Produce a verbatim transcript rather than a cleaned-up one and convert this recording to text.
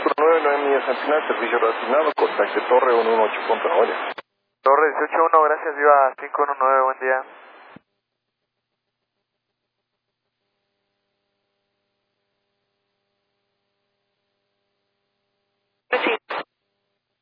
nueve, nueve millas Centinela, servicio reasignado, contacte Torre uno uno ocho contra Noelia. Torre dieciocho uno, gracias, viva cinco uno nueve, buen día.